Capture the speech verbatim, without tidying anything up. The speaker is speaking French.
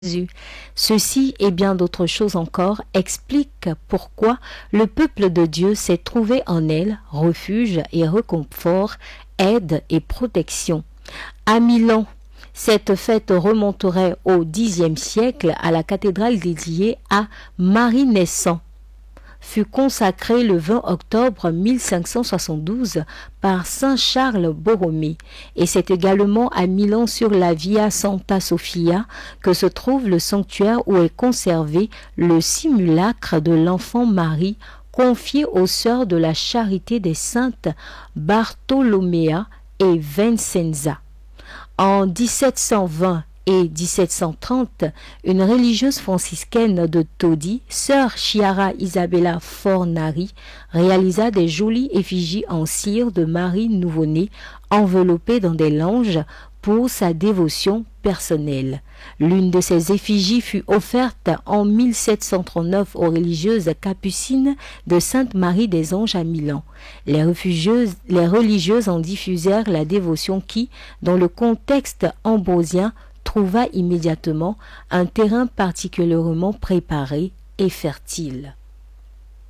Jésus. Ceci et bien d'autres choses encore expliquent pourquoi le peuple de Dieu s'est trouvé en elle refuge et réconfort, aide et protection. À Milan, cette fête remonterait au dixième siècle à la cathédrale dédiée à Marie naissant. Fut consacrée le vingt octobre mille cinq cent soixante-douze par saint Charles Borromée, et c'est également à Milan sur la Via Santa Sofia que se trouve le sanctuaire où est conservé le simulacre de l'enfant Marie confié aux sœurs de la charité des saintes Bartolomea et Vincenza. En dix-sept cent vingt et dix-sept cent trente, une religieuse franciscaine de Todi, sœur Chiara Isabella Fornari, réalisa des jolies effigies en cire de Marie nouveau-née enveloppée dans des langes pour sa dévotion personnelle. L'une de ces effigies fut offerte en mille sept cent trente-neuf aux religieuses capucines de Sainte-Marie des Anges à Milan. Les, les religieuses en diffusèrent la dévotion qui, dans le contexte ambrosien, trouva immédiatement un terrain particulièrement préparé et fertile.